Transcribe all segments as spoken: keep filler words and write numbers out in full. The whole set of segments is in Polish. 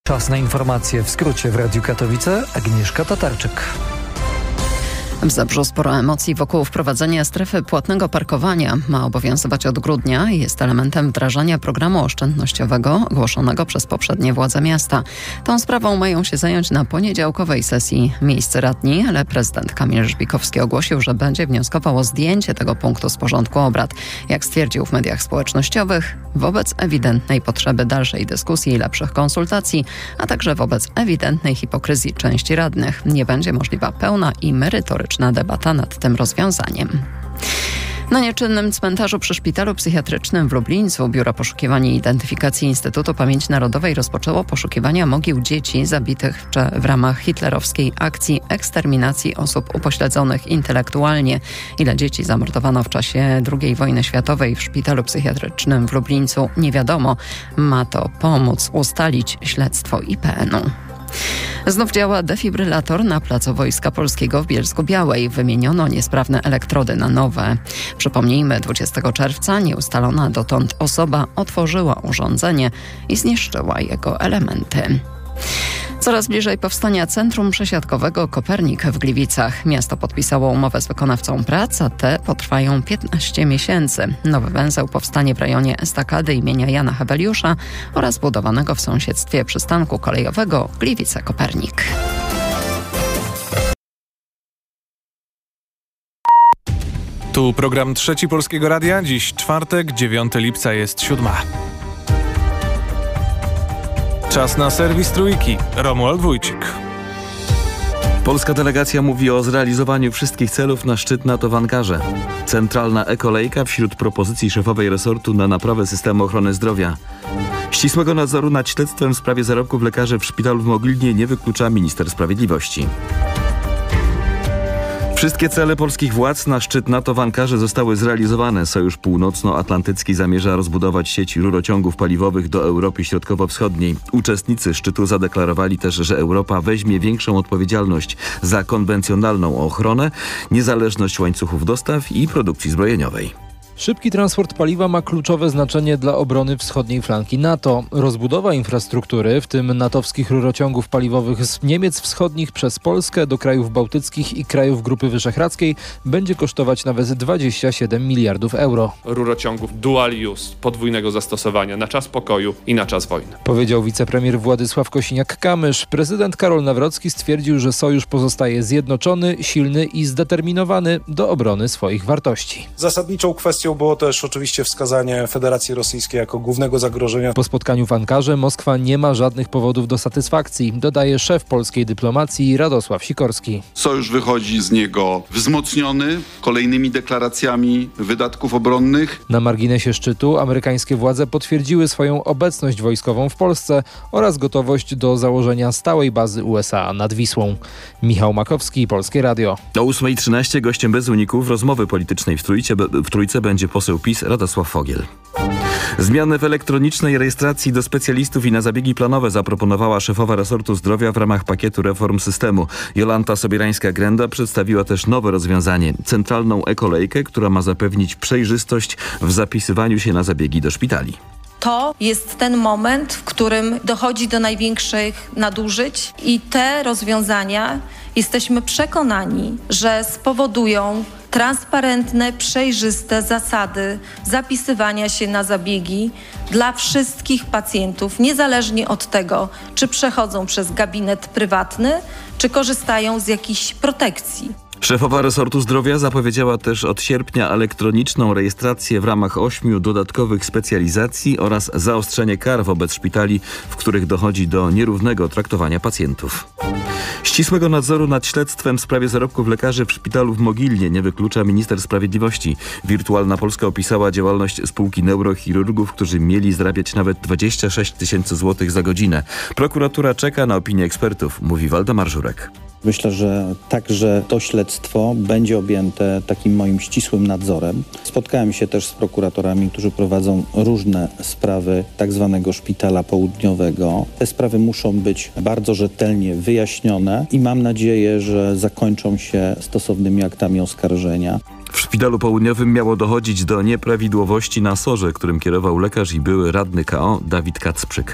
Czas na informacje w skrócie w Radiu Katowice. Agnieszka Tatarczyk. W Zabrzu sporo emocji wokół wprowadzenia strefy płatnego parkowania. Ma obowiązywać od grudnia i jest elementem wdrażania programu oszczędnościowego ogłoszonego przez poprzednie władze miasta. Tą sprawą mają się zająć na poniedziałkowej sesji miejscy radni, ale prezydent Kamil Żbikowski ogłosił, że będzie wnioskował o zdjęcie tego punktu z porządku obrad. Jak stwierdził w mediach społecznościowych, wobec ewidentnej potrzeby dalszej dyskusji i lepszych konsultacji, a także wobec ewidentnej hipokryzji części radnych, nie będzie możliwa pełna i merytoryczna debata nad tym rozwiązaniem. Na nieczynnym cmentarzu przy szpitalu psychiatrycznym w Lublińcu Biuro Poszukiwania i Identyfikacji Instytutu Pamięci Narodowej rozpoczęło poszukiwania mogił dzieci zabitych w ramach hitlerowskiej akcji eksterminacji osób upośledzonych intelektualnie. Ile dzieci zamordowano w czasie drugiej wojny światowej w szpitalu psychiatrycznym w Lublińcu nie wiadomo. Ma to pomóc ustalić śledztwo I P N u. Znów działa defibrylator na placu Wojska Polskiego w Bielsku-Białej. Wymieniono niesprawne elektrody na nowe. Przypomnijmy, dwudziestego czerwca nieustalona dotąd osoba otworzyła urządzenie i zniszczyła jego elementy. Coraz bliżej powstania Centrum Przesiadkowego Kopernik w Gliwicach. Miasto podpisało umowę z wykonawcą prac, a te potrwają piętnaście miesięcy. Nowy węzeł powstanie w rejonie estakady imienia Jana Heweliusza oraz budowanego w sąsiedztwie przystanku kolejowego Gliwice-Kopernik. Tu program Trzeci Polskiego Radia. Dziś czwartek, dziewiątego lipca jest siódma. Czas na serwis Trójki. Romuald Wójcik. Polska delegacja mówi o zrealizowaniu wszystkich celów na szczyt NATO w Ankarze. Centralna ekolejka wśród propozycji szefowej resortu na naprawę systemu ochrony zdrowia. Ścisłego nadzoru nad śledztwem w sprawie zarobków lekarzy w szpitalu w Mogilnie nie wyklucza minister sprawiedliwości. Wszystkie cele polskich władz na szczyt NATO w Ankarze zostały zrealizowane. Sojusz Północnoatlantycki zamierza rozbudować sieć rurociągów paliwowych do Europy Środkowo-Wschodniej. Uczestnicy szczytu zadeklarowali też, że Europa weźmie większą odpowiedzialność za konwencjonalną ochronę, niezależność łańcuchów dostaw i produkcji zbrojeniowej. Szybki transport paliwa ma kluczowe znaczenie dla obrony wschodniej flanki NATO. Rozbudowa infrastruktury, w tym natowskich rurociągów paliwowych z Niemiec Wschodnich przez Polskę do krajów bałtyckich i krajów Grupy Wyszehradzkiej, będzie kosztować nawet dwadzieścia siedem miliardów euro. Rurociągów dual use, podwójnego zastosowania na czas pokoju i na czas wojny. Powiedział wicepremier Władysław Kosiniak-Kamysz. Prezydent Karol Nawrocki stwierdził, że sojusz pozostaje zjednoczony, silny i zdeterminowany do obrony swoich wartości. Zasadniczą kwestią było też oczywiście wskazanie Federacji Rosyjskiej jako głównego zagrożenia. Po spotkaniu w Ankarze Moskwa nie ma żadnych powodów do satysfakcji, dodaje szef polskiej dyplomacji Radosław Sikorski. Sojusz wychodzi z niego wzmocniony kolejnymi deklaracjami wydatków obronnych. Na marginesie szczytu amerykańskie władze potwierdziły swoją obecność wojskową w Polsce oraz gotowość do założenia stałej bazy U S A nad Wisłą. Michał Makowski, Polskie Radio. O ósma trzynaście gościem bez uników rozmowy politycznej w Trójce, w Trójce będzie poseł PiS Radosław Fogiel. Zmiany w elektronicznej rejestracji do specjalistów i na zabiegi planowe zaproponowała szefowa resortu zdrowia w ramach pakietu reform systemu. Jolanta Sobierańska-Grenda przedstawiła też nowe rozwiązanie. Centralną ekolejkę, która ma zapewnić przejrzystość w zapisywaniu się na zabiegi do szpitali. To jest ten moment, w którym dochodzi do największych nadużyć i te rozwiązania, jesteśmy przekonani, że spowodują transparentne, przejrzyste zasady zapisywania się na zabiegi dla wszystkich pacjentów, niezależnie od tego, czy przechodzą przez gabinet prywatny, czy korzystają z jakichś protekcji. Szefowa resortu zdrowia zapowiedziała też od sierpnia elektroniczną rejestrację w ramach ośmiu dodatkowych specjalizacji oraz zaostrzenie kar wobec szpitali, w których dochodzi do nierównego traktowania pacjentów. Ścisłego nadzoru nad śledztwem w sprawie zarobków lekarzy w szpitalu w Mogilnie nie wyklucza minister sprawiedliwości. Wirtualna Polska opisała działalność spółki neurochirurgów, którzy mieli zarabiać nawet dwadzieścia sześć tysięcy złotych za godzinę. Prokuratura czeka na opinię ekspertów, mówi Waldemar Żurek. Myślę, że także to śledztwo będzie objęte takim moim ścisłym nadzorem. Spotkałem się też z prokuratorami, którzy prowadzą różne sprawy tak zwanego szpitala południowego. Te sprawy muszą być bardzo rzetelnie wyjaśnione i mam nadzieję, że zakończą się stosownymi aktami oskarżenia. W szpitalu południowym miało dochodzić do nieprawidłowości na sorze, którym kierował lekarz i były radny K O Dawid Kacprzyk.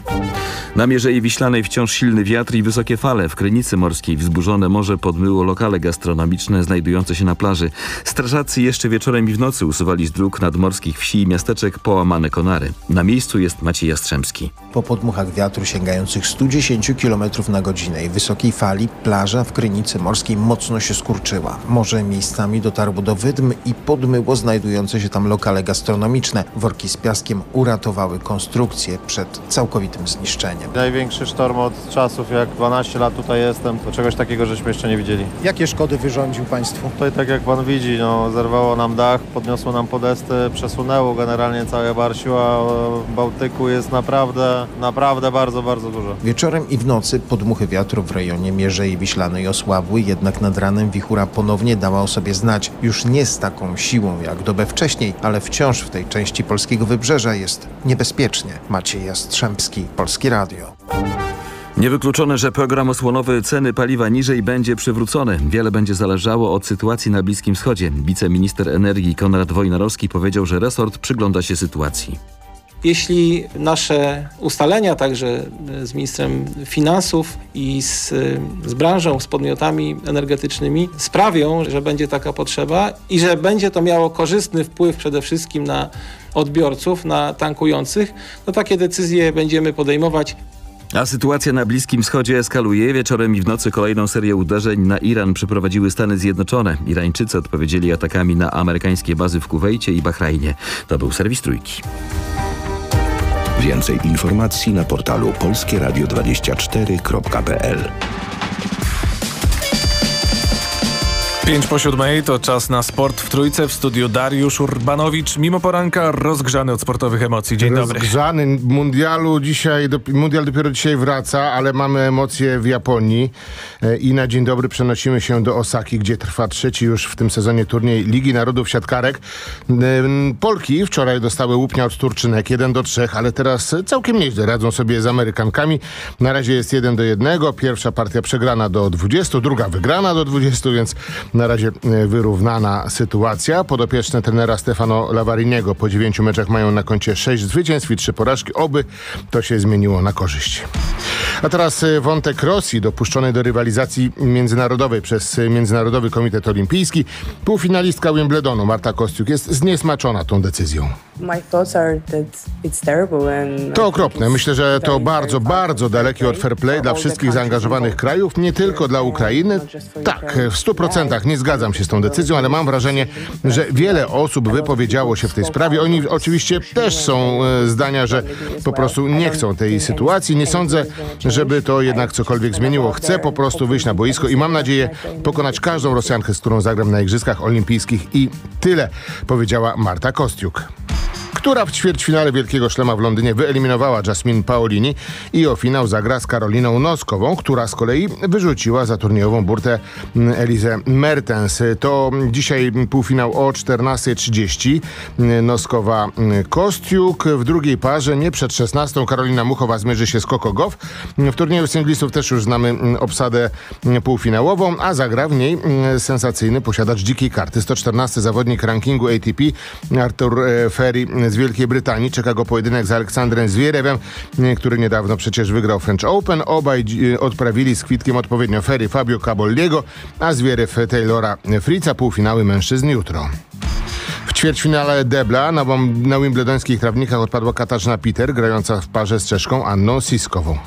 Na Mierzei Wiślanej wciąż silny wiatr i wysokie fale. W Krynicy Morskiej wzburzone morze podmyło lokale gastronomiczne znajdujące się na plaży. Strażacy jeszcze wieczorem i w nocy usuwali z dróg nadmorskich wsi i miasteczek połamane konary. Na miejscu jest Maciej Jastrzębski. Po podmuchach wiatru sięgających stu dziesięciu kilometrów na godzinę i wysokiej fali plaża w Krynicy Morskiej mocno się skurczyła. Morze miejscami dotarło do wydm i podmyło znajdujące się tam lokale gastronomiczne. Worki z piaskiem uratowały konstrukcję przed całkowitym zniszczeniem. Największy sztorm od czasów, jak dwanaście lat tutaj jestem, to czegoś takiego żeśmy jeszcze nie widzieli. Jakie szkody wyrządził państwu? Tutaj, tak jak pan widzi, no, zerwało nam dach, podniosło nam podesty, przesunęło generalnie całe Barsiu, a w Bałtyku jest naprawdę, naprawdę bardzo, bardzo dużo. Wieczorem i w nocy podmuchy wiatru w rejonie Mierzei Wiślanej osłabły, jednak nad ranem wichura ponownie dała o sobie znać. Już nie z taką siłą jak dobę wcześniej, ale wciąż w tej części polskiego wybrzeża jest niebezpiecznie. Maciej Jastrzębski, Polskie Radio. Niewykluczone, że program osłonowy ceny paliwa niżej będzie przywrócony. Wiele będzie zależało od sytuacji na Bliskim Wschodzie. Wiceminister energii Konrad Wojnarowski powiedział, że resort przygląda się sytuacji. Jeśli nasze ustalenia, także z ministrem finansów i z, z branżą, z podmiotami energetycznymi sprawią, że będzie taka potrzeba i że będzie to miało korzystny wpływ przede wszystkim na odbiorców, na tankujących, no takie decyzje będziemy podejmować. A sytuacja na Bliskim Wschodzie eskaluje. Wieczorem i w nocy kolejną serię uderzeń na Iran przeprowadziły Stany Zjednoczone. Irańczycy odpowiedzieli atakami na amerykańskie bazy w Kuwejcie i Bahrajnie. To był serwis Trójki. Więcej informacji na portalu polskie radio dwadzieścia cztery kropka p l. Pięć po siódmej to czas na sport w Trójce. W studiu Dariusz Urbanowicz. Mimo poranka rozgrzany od sportowych emocji. Dzień dobry. Rozgrzany. Mundialu dzisiaj, mundial dopiero dzisiaj wraca, ale mamy emocje w Japonii. I na dzień dobry przenosimy się do Osaki, gdzie trwa trzeci już w tym sezonie turniej Ligi Narodów Siatkarek. Polki wczoraj dostały łupnia od Turczynek jeden do trzech, ale teraz całkiem nieźle radzą sobie z Amerykankami. Na razie jest jeden do jednego. Pierwsza partia przegrana do dwudziestu, druga wygrana do dwudziestu, więc na razie wyrównana sytuacja. Podopieczne trenera Stefano Lavariniego po dziewięciu meczach mają na koncie sześć zwycięstw i trzy porażki. Oby to się zmieniło na korzyść. A teraz wątek Rosji, dopuszczonej do rywalizacji międzynarodowej przez Międzynarodowy Komitet Olimpijski. Półfinalistka Wimbledonu Marta Kostiuk jest zniesmaczona tą decyzją. To okropne. Myślę, że to bardzo, bardzo dalekie od fair play dla wszystkich zaangażowanych krajów, nie tylko dla Ukrainy. Tak, w stu procentach nie zgadzam się z tą decyzją, ale mam wrażenie, że wiele osób wypowiedziało się w tej sprawie. Oni oczywiście też są zdania, że po prostu nie chcą tej sytuacji. Nie sądzę, żeby to jednak cokolwiek zmieniło. Chcę po prostu wyjść na boisko i mam nadzieję pokonać każdą Rosjankę, z którą zagram na Igrzyskach Olimpijskich i tyle, powiedziała Marta Kostiuk, która w ćwierćfinale Wielkiego Szlema w Londynie wyeliminowała Jasmine Paolini i o finał zagra z Karoliną Noskową, która z kolei wyrzuciła za turniejową burtę Elizę Mertens. To dzisiaj półfinał o czternasta trzydzieści. Noskowa Kostiuk. W drugiej parze, nie przed szesnastą, Karolina Muchowa zmierzy się z Coco Gauff. W turnieju singlistów też już znamy obsadę półfinałową, a zagra w niej sensacyjny posiadacz dzikiej karty. sto czternasty zawodnik rankingu A T P Artur Ferry z Wielkiej Brytanii. Czeka go pojedynek z Aleksandrem Zwierewem, który niedawno przecież wygrał French Open. Obaj odprawili z kwitkiem odpowiednio Ferry Fabio Cabolliego, a Zwierew Taylora Fritza. Półfinały mężczyzn jutro. W ćwierćfinale debla na, na wimbledońskich trawnikach odpadła Katarzyna Peter, grająca w parze z Czeszką Anną Siskową.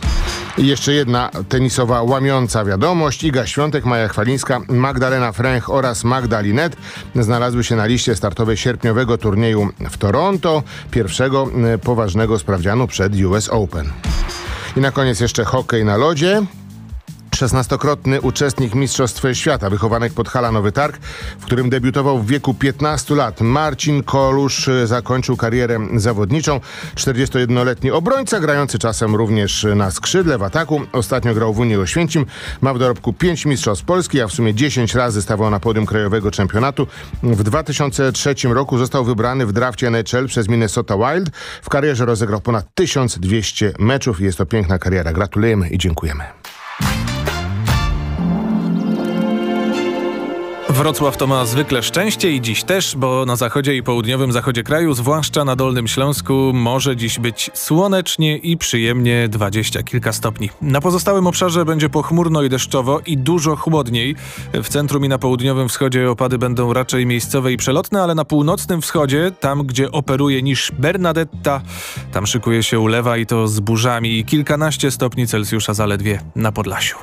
I jeszcze jedna tenisowa łamiąca wiadomość. Iga Świątek, Maja Chwalińska, Magdalena Fręch oraz Magda Linet znalazły się na liście startowej sierpniowego turnieju w Toronto, pierwszego poważnego sprawdzianu przed U S Open. I na koniec jeszcze hokej na lodzie. szesnastokrotny uczestnik Mistrzostw Świata wychowanych pod Hala Nowy Targ, w którym debiutował w wieku piętnastu lat. Marcin Kolusz zakończył karierę zawodniczą. czterdziestojednoletni obrońca, grający czasem również na skrzydle w ataku. Ostatnio grał w Unii Oświęcim. Ma w dorobku pięć mistrzostw Polski, a w sumie dziesięć razy stawał na podium krajowego czempionatu. W dwa tysiące trzecim roku został wybrany w drafcie N H L przez Minnesota Wild. W karierze rozegrał ponad tysiąc dwieście meczów. Jest to piękna kariera. Gratulujemy i dziękujemy. Wrocław to ma zwykle szczęście i dziś też, bo na zachodzie i południowym zachodzie kraju, zwłaszcza na Dolnym Śląsku, może dziś być słonecznie i przyjemnie dwadzieścia kilka stopni. Na pozostałym obszarze będzie pochmurno i deszczowo i dużo chłodniej. W centrum i na południowym wschodzie opady będą raczej miejscowe i przelotne, ale na północnym wschodzie, tam gdzie operuje niż Bernadetta, tam szykuje się ulewa i to z burzami i kilkanaście stopni Celsjusza zaledwie na Podlasiu.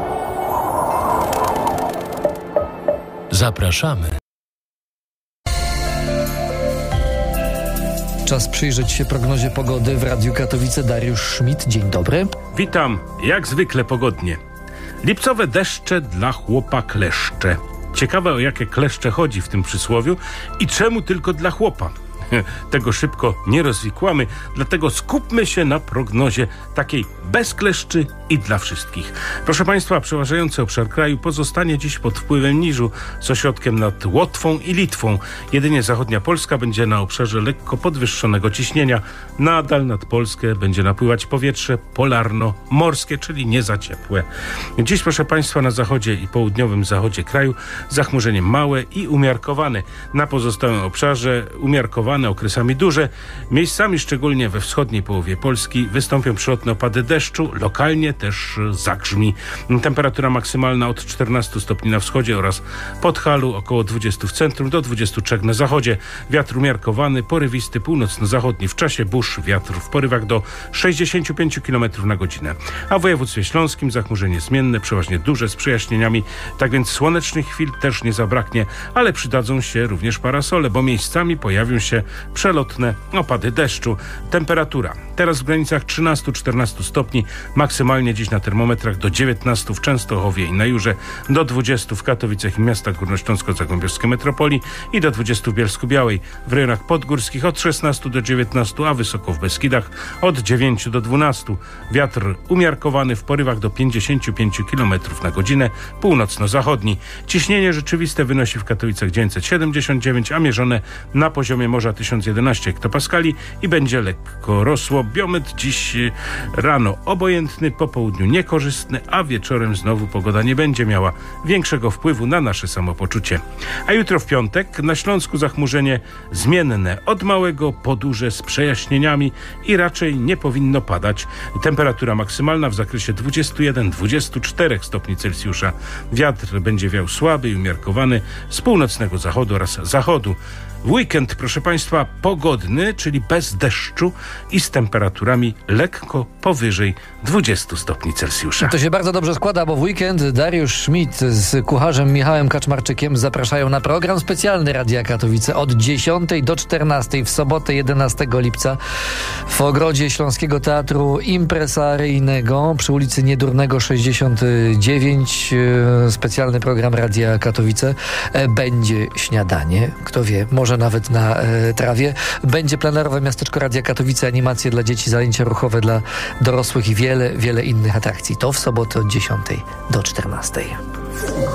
Zapraszamy. Czas przyjrzeć się prognozie pogody w Radiu Katowice. Dariusz Schmidt, dzień dobry. Witam, jak zwykle pogodnie. Lipcowe deszcze dla chłopa kleszcze. Ciekawe, o jakie kleszcze chodzi w tym przysłowiu i czemu tylko dla chłopa. Tego szybko nie rozwikłamy, dlatego skupmy się na prognozie takiej bez kleszczy i dla wszystkich. Proszę Państwa, przeważający obszar kraju pozostanie dziś pod wpływem niżu z ośrodkiem nad Łotwą i Litwą. Jedynie zachodnia Polska będzie na obszarze lekko podwyższonego ciśnienia. Nadal nad Polskę będzie napływać powietrze polarno-morskie, czyli nie za ciepłe. Dziś, proszę Państwa, na zachodzie i południowym zachodzie kraju zachmurzenie małe i umiarkowane. Na pozostałym obszarze umiarkowane, okresami duże. Miejscami, szczególnie we wschodniej połowie Polski, wystąpią przelotne opady deszczu, lokalnie też zagrzmi. Temperatura maksymalna od czternastu stopni na wschodzie oraz Podhalu, około dwudziestu w centrum, do dwudziestu trzech na zachodzie. Wiatr umiarkowany, porywisty, północno-zachodni. W czasie burz wiatr w porywach do sześćdziesięciu pięciu kilometrów na godzinę. A w województwie śląskim zachmurzenie zmienne, przeważnie duże, z przejaśnieniami. Tak więc słonecznych chwil też nie zabraknie, ale przydadzą się również parasole, bo miejscami pojawią się przelotne opady deszczu. Temperatura teraz w granicach trzynastu do czternastu stopni, maksymalnie dziś na termometrach do dziewiętnastu w Częstochowie i na Jurze, do dwudziestu w Katowicach i miastach górnośląsko-zagłębiowskiej metropolii i do dwudziestu w Bielsku-Białej. W rejonach podgórskich od szesnastu do dziewiętnastu, a wysoko w Beskidach od dziewięciu do dwunastu. Wiatr umiarkowany w porywach do pięćdziesięciu pięciu kilometrów na godzinę, północno-zachodni. Ciśnienie rzeczywiste wynosi w Katowicach dziewięćset siedemdziesiąt dziewięć, a mierzone na poziomie morza tysiąc jedenaście hektopaskali i będzie lekko rosło. Biometr dziś rano obojętny, po południu niekorzystny, a wieczorem znowu pogoda nie będzie miała większego wpływu na nasze samopoczucie. A jutro w piątek na Śląsku zachmurzenie zmienne od małego po duże z przejaśnieniami i raczej nie powinno padać. Temperatura maksymalna w zakresie dwudziestu jeden do dwudziestu czterech stopni Celsjusza. Wiatr będzie wiał słaby i umiarkowany z północnego zachodu oraz zachodu. W weekend, proszę Państwa, pogodny, czyli bez deszczu i z temperaturami lekko powyżej dwudziestu stopni Celsjusza. To się bardzo dobrze składa, bo w weekend Dariusz Schmidt z kucharzem Michałem Kaczmarczykiem zapraszają na program specjalny Radia Katowice od dziesiątej do czternastej w sobotę jedenastego lipca w ogrodzie Śląskiego Teatru Impresaryjnego przy ulicy Niedurnego sześćdziesiąt dziewięć. Specjalny program Radia Katowice. Będzie śniadanie, kto wie, może nawet na e, trawie. Będzie plenerowe miasteczko Radia Katowice, animacje dla dzieci, zajęcia ruchowe dla dorosłych i wiele, wiele innych atrakcji. To w sobotę od dziesiątej do czternastej.